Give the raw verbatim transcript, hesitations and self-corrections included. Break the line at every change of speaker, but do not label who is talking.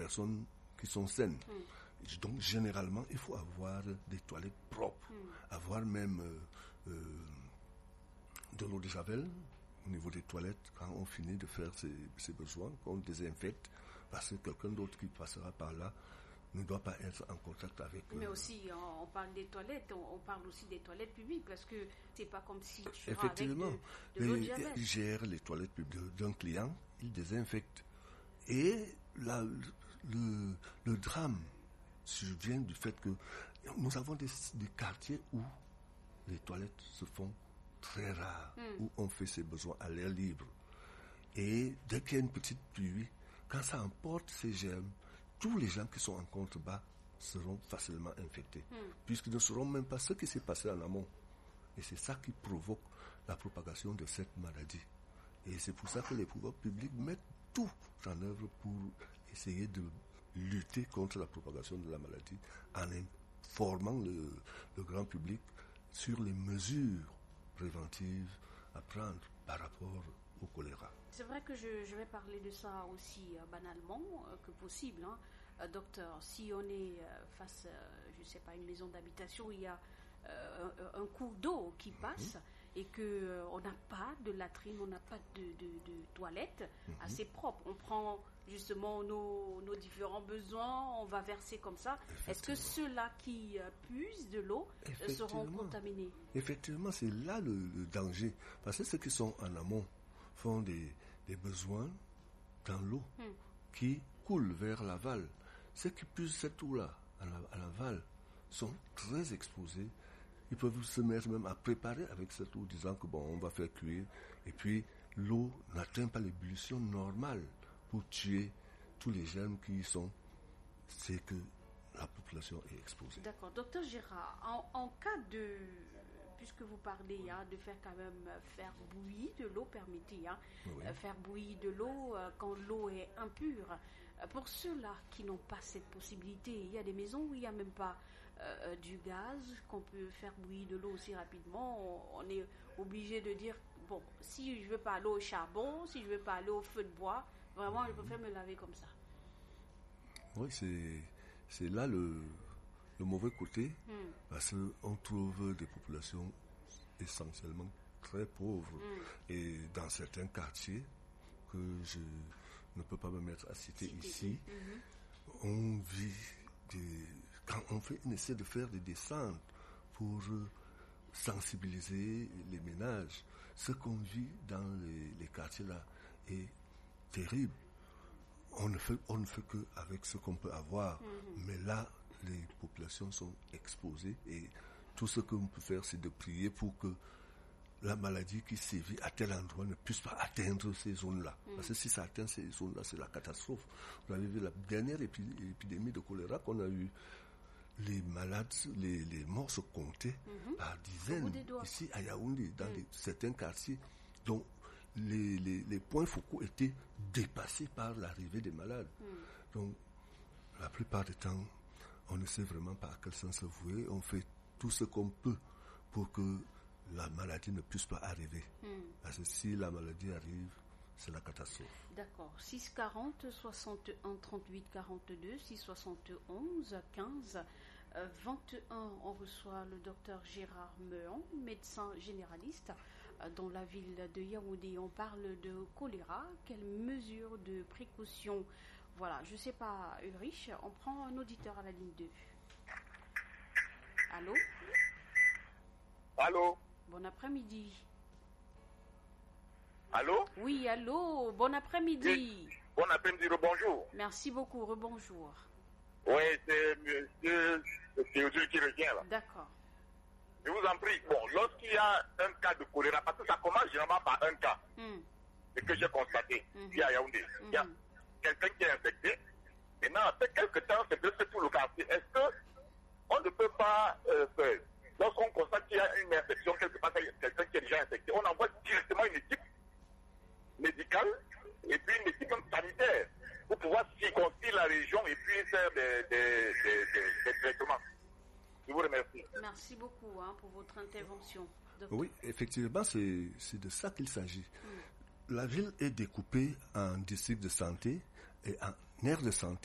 personnes qui sont saines. Mm. Donc, généralement, il faut avoir des toilettes propres, mm. avoir même euh, euh, de l'eau de javel au niveau des toilettes quand on finit de faire ses, ses besoins, qu'on désinfecte, parce que quelqu'un d'autre qui passera par là ne doit pas être en contact avec...
Mais euh, aussi, on parle des toilettes, on, on parle aussi des toilettes publiques, parce que c'est pas comme si tu seras avec de, de l'eau de javel.
Il gère les toilettes publiques d'un client, il désinfecte. Et la, le, le drame survient du fait que nous avons des, des quartiers où les toilettes se font très rares, mm. où on fait ses besoins à l'air libre. Et dès qu'il y a une petite pluie, quand ça emporte ces germes, tous les gens qui sont en contrebas seront facilement infectés, mm. puisqu'ils ne sauront même pas ce qui s'est passé en amont. Et c'est ça qui provoque la propagation de cette maladie. Et c'est pour ça que les pouvoirs publics mettent tout en œuvre pour essayer de lutter contre la propagation de la maladie en informant le, le grand public sur les mesures préventives à prendre par rapport au choléra.
C'est vrai que je, je vais parler de ça aussi euh, banalement euh, que possible, hein. euh, docteur. Si on est euh, face, euh, je ne sais pas, une maison d'habitation où il y a euh, un, un cours d'eau qui passe mm-hmm. et que euh, on n'a pas de latrine, on n'a pas de, de, de toilette mm-hmm. assez propre, on prend justement nos, nos différents besoins, on va verser comme ça. Est-ce que ceux-là qui euh, puisent de l'eau euh, seront contaminés?
Effectivement, c'est là le, le danger, parce que ceux qui sont en amont font des, des besoins dans l'eau hmm. qui coule vers l'aval. Ceux qui puissent cette eau-là à, la, à l'aval sont très exposés. Ils peuvent se mettre même à préparer avec cette eau, disant que bon, on va faire cuire. Et puis, l'eau n'atteint pas l'ébullition normale pour tuer tous les germes qui y sont. C'est que la population est exposée.
D'accord. Docteur Gérard, en, en cas de... puisque vous parlez hein, de faire quand même faire bouillir de l'eau, permettez, hein, oui. euh, faire bouillir de l'eau euh, quand l'eau est impure. Euh, pour ceux-là qui n'ont pas cette possibilité, il y a des maisons où il n'y a même pas euh, du gaz, qu'on peut faire bouillir de l'eau aussi rapidement. On, on est obligé de dire, bon, si je ne veux pas aller au charbon, si je ne veux pas aller au feu de bois, vraiment, mmh. je préfère me laver comme ça.
Oui, c'est, c'est là le... le mauvais côté, mm. parce qu'on trouve des populations essentiellement très pauvres. Mm. Et dans certains quartiers, que je ne peux pas me mettre à citer Cité. ici, mm-hmm. on vit des... Quand on, fait, on essaie de faire des descentes pour sensibiliser les ménages, ce qu'on vit dans les, les quartiers là est terrible. On ne fait, on ne fait qu'avec ce qu'on peut avoir. Mm-hmm. Mais là, les populations sont exposées et tout ce qu'on peut faire, c'est de prier pour que la maladie qui sévit à tel endroit ne puisse pas atteindre ces zones-là. Mm. Parce que si ça atteint ces zones-là, c'est la catastrophe. Vous avez vu la dernière épi- épidémie de choléra qu'on a eue, les malades, les, les morts se comptaient mm-hmm. par dizaines. Ici, à Yaoundé, dans mm. les, certains quartiers, dont les, les, les points focaux étaient dépassés par l'arrivée des malades. Mm. Donc, la plupart du temps, on ne sait vraiment pas à quel sens se vouer. On fait tout ce qu'on peut pour que la maladie ne puisse pas arriver. Mm. Parce que si la maladie arrive, c'est la catastrophe.
D'accord. six quarante, soixante et un, trente-huit, quarante-deux, six soixante et onze, quinze, vingt et un. On reçoit le docteur Gérard Mehan, médecin généraliste dans la ville de Yaoundé. On parle de choléra. Quelles mesures de précaution? Voilà, je ne sais pas, Ulrich, on prend un auditeur à la ligne deux. Allô?
Allô?
Bon après-midi.
Allô?
Oui, allô, bon après-midi.
Oui. Bon après-midi, rebonjour.
Merci beaucoup, rebonjour.
Oui, c'est monsieur Théodule qui revient là.
D'accord.
Je vous en prie, bon, lorsqu'il y a un cas de choléra, parce que ça commence généralement par un cas, mm. et que j'ai constaté, mm-hmm. il y a Yaoundé, mm-hmm. il y a quelqu'un qui est infecté. Maintenant, après quelques temps, c'est presque tout le quartier. Est-ce que on ne peut pas euh, faire, lorsqu'on constate qu'il y a une infection quelque part, quelqu'un qui est déjà infecté, on envoie directement une équipe médicale et puis une équipe sanitaire pour pouvoir circonscrire la région et puis faire des, des, des, des, des traitements. Je vous remercie.
Merci beaucoup hein, pour votre intervention.
Docteur. Oui, effectivement, c'est, c'est de ça qu'il s'agit. Mm. La ville est découpée en districts de santé et en aires de santé